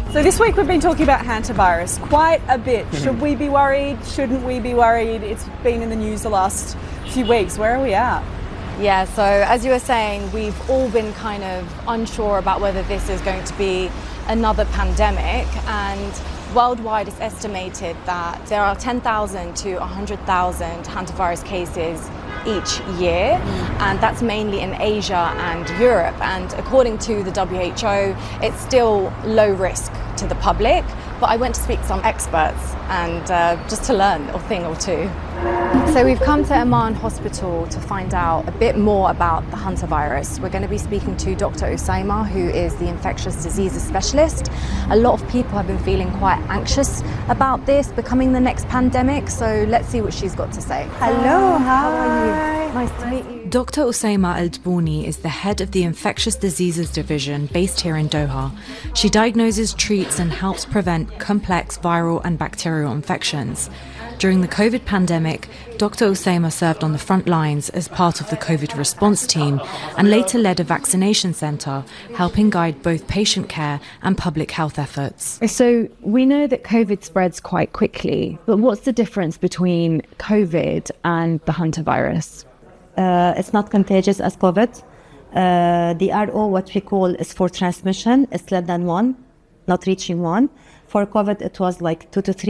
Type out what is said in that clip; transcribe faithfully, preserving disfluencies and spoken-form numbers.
So this week we've been talking about hantavirus quite a bit. Mm-hmm. Should we be worried? Shouldn't we be worried? It's been in the news the last few weeks. Where are we at? Yeah, so as you were saying, we've all been kind of unsure about whether this is going to be another pandemic, and worldwide it's estimated that there are ten thousand to one hundred thousand hantavirus cases each year, and that's mainly in Asia and Europe, and according to the W H O it's still low risk to the public, but I went to speak to some experts and uh, just to learn a thing or two. So we've come to Amman Hospital to find out a bit more about the hantavirus. We're going to be speaking to Doctor Usaima, who is the infectious diseases specialist. A lot of people have been feeling quite anxious about this becoming the next pandemic, so let's see what she's got to say. Hello, how are you? Nice to meet you. Doctor Usaima Al-Dbouni is the head of the Infectious Diseases Division based here in Doha. She diagnoses, treats and helps prevent complex viral and bacterial infections. During the COVID pandemic, Doctor Usaima served on the front lines as part of the COVID response team and later led a vaccination centre, helping guide both patient care and public health efforts. So we know that COVID spreads quite quickly, but what's the difference between COVID and the hantavirus? Uh, it's not contagious as COVID. Uh, the R O, what we call, is for transmission. It's less than one, not reaching one. For COVID, it was like two to three.